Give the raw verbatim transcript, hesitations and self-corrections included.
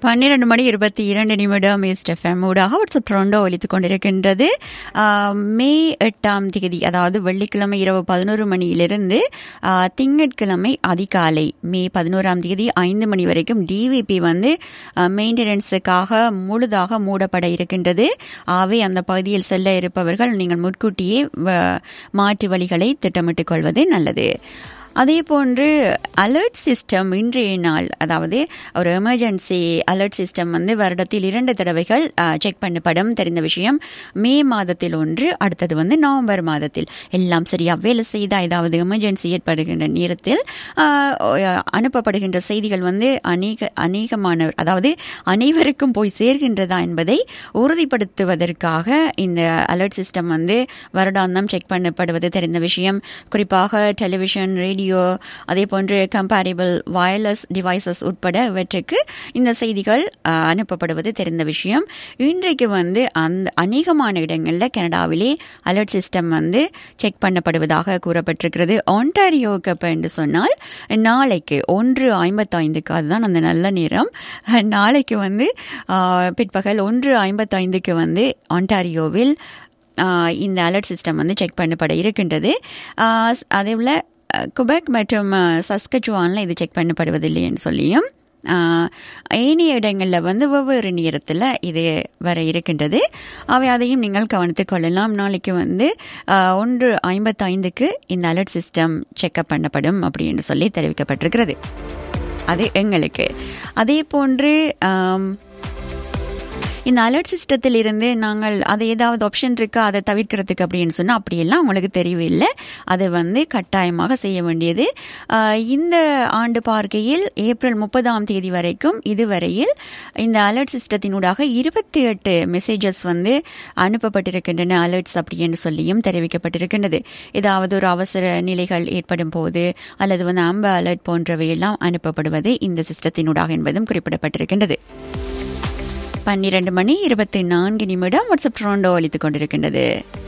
பன்னிரண்டு மணி இருபத்தி இரண்டு நிமிடம் ஈஸ்ட் எஃப்எம் ஊடாக வாட்ஸ்அப் ட்ரோண்டோ ஒலித்துக் கொண்டிருக்கின்றது. மே எட்டாம் தேதி அதாவது வெள்ளிக்கிழமை இரவு பதினோரு மணியிலிருந்து திங்கட்கிழமை அதிகாலை மே பதினோராம் தேதி ஐந்து மணி வரைக்கும் டிவிபி வந்து மெயின்டெனன்ஸுக்காக முழுதாக மூடப்பட இருக்கின்றது. ஆகவே அந்த பகுதியில் செல்ல இருப்பவர்கள் நீங்கள் முன்கூட்டியே மாற்று வழிகளை திட்டமிட்டுக் கொள்வது நல்லது. அதே போன்று அலர்ட் சிஸ்டம் இன்றைய நாள் அதாவது ஒரு எமர்ஜென்சி அலர்ட் சிஸ்டம் வந்து வருடத்தில் இரண்டு தடவைகள் செக் பண்ணப்படும் தெரிந்த விஷயம். மே மாதத்தில் ஒன்று, அடுத்தது வந்து நவம்பர் மாதத்தில். எல்லாம் சரியா வேலை செய்தால் ஏதாவது எமர்ஜென்சி ஏற்படுகின்ற நேரத்தில் அனுப்பப்படுகின்ற செய்திகள் வந்து அநேக அநேகமான அதாவது அனைவருக்கும் போய் சேர்கின்றதா என்பதை உறுதிப்படுத்துவதற்காக இந்த அலர்ட் சிஸ்டம் வந்து வருடாந்தம் செக் பண்ணப்படுவது தெரிந்த விஷயம். குறிப்பாக டெலிவிஷன், ரேடியோ, அதே போன்று கம்பேரிபிள் வயர்லெஸ் டிவைசஸ் உட்பட இவற்றுக்கு இந்த செய்திகள் அனுப்பப்படுவது தெரிந்த விஷயம். இன்றைக்கு வந்து அந்த அநேகமான இடங்களில் கனடாவிலே அலர்ட் சிஸ்டம் வந்து செக் பண்ணப்படுவதாக கூறப்பட்டிருக்கிறது. ஒன்டாரியோக்கு அப்போ என்று சொன்னால் நாளைக்கு ஒன்று ஐம்பத்தைந்துக்கு அதுதான் அந்த நல்ல நேரம். நாளைக்கு வந்து பிற்பகல் ஒன்று ஐம்பத்தைந்துக்கு வந்து ஒன்டாரியோவில் இந்த அலர்ட் சிஸ்டம் வந்து செக் பண்ணப்பட இருக்கின்றது. அதே போல் குபெக் மற்றும் சஸ்கச்சுவானில் இது செக் பண்ணப்படுவதில்லை என்று சொல்லியும் ஏனைய இடங்களில் வந்து ஒவ்வொரு நேரத்தில் இது வர இருக்கின்றது. அவை அதையும் நீங்கள் கவனித்துக் கொள்ளலாம். நாளைக்கு வந்து ஒன்று ஐம்பத்தைந்துக்கு இந்த அலர்ட் சிஸ்டம் செக்அப் பண்ணப்படும் அப்படின்னு சொல்லி தெரிவிக்கப்பட்டிருக்கிறது. அது எங்களுக்கு. அதே போன்று இந்த அலர்ட் சிஸ்டத்தில் இருந்து நாங்கள் அது ஏதாவது ஆப்ஷன் இருக்கா அதை தவிர்க்கிறதுக்கு அப்படின்னு சொன்னால் அப்படியெல்லாம் உங்களுக்கு தெரியவில்லை. அதை வந்து கட்டாயமாக செய்ய வேண்டியது. இந்த ஆண்டு பார்க்கையில் ஏப்ரல் முப்பதாம் தேதி வரைக்கும் இதுவரையில் இந்த அலர்ட் சிஸ்டத்தினூடாக இருபத்தி எட்டு மெசேஜஸ் வந்து அனுப்பப்பட்டிருக்கின்றன அலர்ட்ஸ் அப்படின்னு சொல்லியும் தெரிவிக்கப்பட்டிருக்கின்றது. ஏதாவது ஒரு அவசர நிலைகள் ஏற்படும் போது அல்லது வந்து ஆம்பர் அலர்ட் போன்றவையெல்லாம் அனுப்பப்படுவது இந்த சிஸ்டத்தினூடாக என்பதும் குறிப்பிடப்பட்டிருக்கின்றது. பன்னிரண்டு மணி இருபத்தி நான்கு நிமிடம் வாட்ஸ்அப் ட்ரோண்டோ அளித்துக் கொண்டிருக்கின்றது.